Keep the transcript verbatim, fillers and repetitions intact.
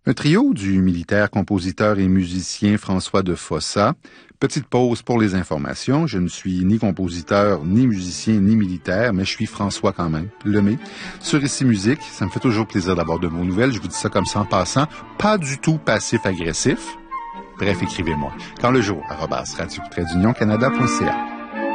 Un trio du militaire, compositeur et musicien François de Fossat. Petite pause pour les informations. Je ne suis ni compositeur, ni musicien, ni militaire, mais je suis François quand même, Lemay. Sur Ici Musique, ça me fait toujours plaisir d'avoir de vos nouvelles. Je vous dis ça comme ça en passant. Pas du tout passif-agressif. Bref, écrivez-moi. Quand le jour, arobase radio-canada point c a.